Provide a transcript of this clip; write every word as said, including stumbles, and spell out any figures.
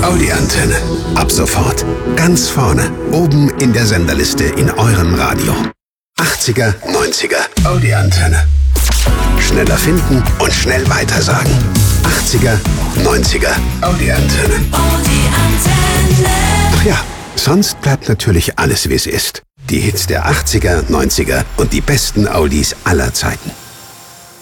Audi Antenne. Ab sofort ganz vorne, oben in der Senderliste in eurem Radio. achtziger, neunziger Audi Antenne. Schneller finden und schnell weitersagen. achtziger, neunziger Audi Antenne. Audi Antenne. Ach ja, sonst bleibt natürlich alles, wie es ist. Die Hits der achtziger, neunziger und die besten Audis aller Zeiten.